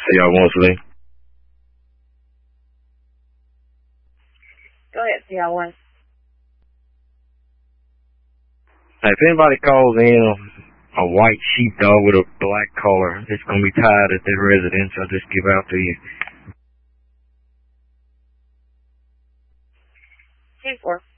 CR1, Go ahead, CR1. Hey, if anybody calls in a white sheepdog with a black collar, it's going to be tied at their residence. I'll just give out to you. 2-4.